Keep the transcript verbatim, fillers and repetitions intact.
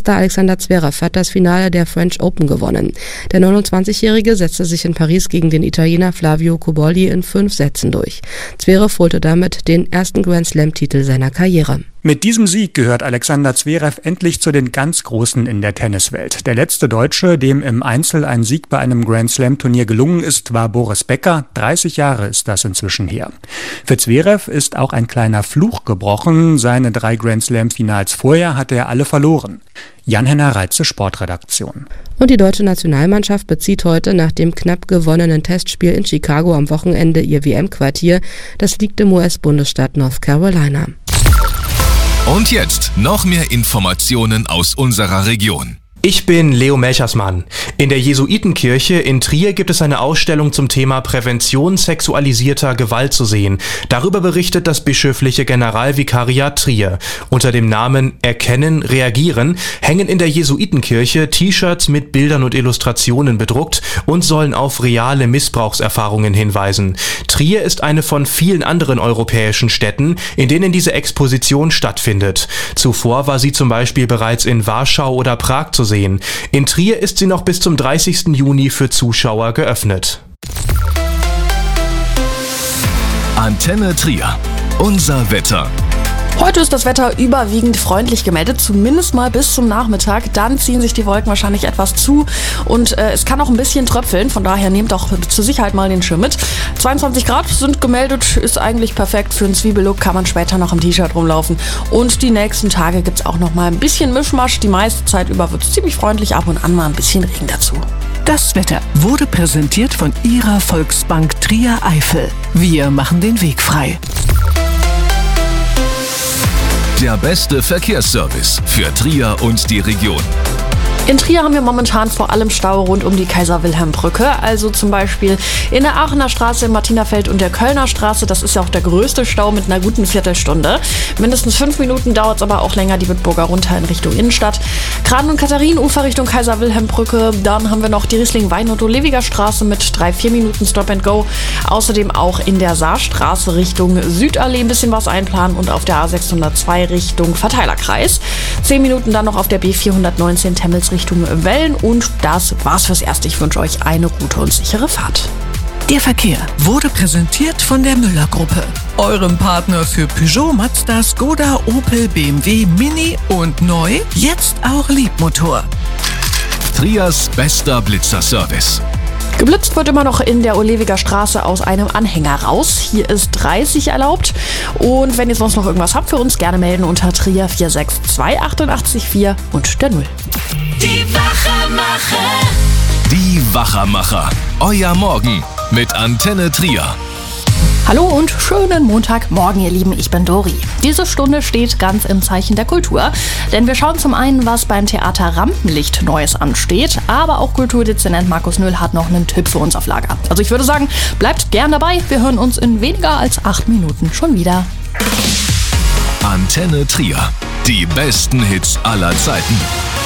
Tennisstar Alexander Zverev hat das Finale der French Open gewonnen. Der neunundzwanzigjährige setzte sich in Paris gegen den Italiener Flavio Cobolli in fünf Sätzen durch. Zverev holte damit den ersten Grand-Slam-Titel seiner Karriere. Mit diesem Sieg gehört Alexander Zverev endlich zu den ganz Großen in der Tenniswelt. Der letzte Deutsche, dem im Einzel ein Sieg bei einem Grand-Slam-Turnier gelungen ist, war Boris Becker. dreißig Jahre ist das inzwischen her. Für Zverev ist auch ein kleiner Fluch gebrochen. Seine drei Grand-Slam-Finals vorher hatte er alle verloren. Jan-Henner Reitze, Sportredaktion. Und die deutsche Nationalmannschaft bezieht heute nach dem knapp gewonnenen Testspiel in Chicago am Wochenende ihr W M-Quartier. Das liegt im U S-Bundesstaat North Carolina. Und jetzt noch mehr Informationen aus unserer Region. Ich bin Leo Melchersmann. In der Jesuitenkirche in Trier gibt es eine Ausstellung zum Thema Prävention sexualisierter Gewalt zu sehen. Darüber berichtet das bischöfliche Generalvikariat Trier. Unter dem Namen Erkennen, Reagieren hängen in der Jesuitenkirche T-Shirts mit Bildern und Illustrationen bedruckt und sollen auf reale Missbrauchserfahrungen hinweisen. Trier ist eine von vielen anderen europäischen Städten, in denen diese Exposition stattfindet. Zuvor war sie zum Beispiel bereits in Warschau oder Prag zu sehen. In Trier ist sie noch bis zum dreißigsten Juni für Zuschauer geöffnet. Antenne Trier. Unser Wetter. Heute ist das Wetter überwiegend freundlich gemeldet, zumindest mal bis zum Nachmittag. Dann ziehen sich die Wolken wahrscheinlich etwas zu und äh, es kann auch ein bisschen tröpfeln. Von daher nehmt auch zur Sicherheit mal den Schirm mit. zweiundzwanzig Grad sind gemeldet, ist eigentlich perfekt für einen Zwiebellook, kann man später noch im T-Shirt rumlaufen. Und die nächsten Tage gibt es auch noch mal ein bisschen Mischmasch. Die meiste Zeit über wird es ziemlich freundlich, ab und an mal ein bisschen Regen dazu. Das Wetter wurde präsentiert von Ihrer Volksbank Trier Eifel. Wir machen den Weg frei. Der beste Verkehrsservice für Trier und die Region. In Trier haben wir momentan vor allem Stau rund um die Kaiser-Wilhelm-Brücke, also zum Beispiel in der Aachener Straße, im Martinerfeld und der Kölner Straße. Das ist ja auch der größte Stau mit einer guten Viertelstunde. Mindestens fünf Minuten dauert es aber auch länger, die Bitburger runter in Richtung Innenstadt. Kran- und Katharinenufer Richtung Kaiser-Wilhelm-Brücke. Dann haben wir noch die Riesling-Wein- und Olewiger Straße mit drei, vier Minuten Stop and Go. Außerdem auch in der Saarstraße Richtung Südallee ein bisschen was einplanen und auf der A sechshundertzwei Richtung Verteilerkreis. Zehn Minuten dann noch auf der B vierhundertneunzehn Temmels Richtung Wellen und das war's fürs Erste. Ich wünsche euch eine gute und sichere Fahrt. Der Verkehr wurde präsentiert von der Müller-Gruppe, eurem Partner für Peugeot, Mazda, Skoda, Opel, B M W, Mini und neu, jetzt auch Liebmotor. Triers bester Blitzerservice. Geblitzt wird immer noch in der Olewiger Straße aus einem Anhänger raus. Hier ist dreißig erlaubt. Und wenn ihr sonst noch irgendwas habt für uns, gerne melden unter Trier vier sechs zwei acht acht vier und der Null. Die Wachermacher. Die Wachermacher. Euer Morgen mit Antenne Trier. Hallo und schönen Montagmorgen, ihr Lieben, ich bin Dori. Diese Stunde steht ganz im Zeichen der Kultur, denn wir schauen zum einen, was beim Theater Rampenlicht Neues ansteht, aber auch Kulturdezernent Markus Nöll hat noch einen Tipp für uns auf Lager. Also ich würde sagen, bleibt gern dabei, wir hören uns in weniger als acht Minuten schon wieder. Antenne Trier, die besten Hits aller Zeiten.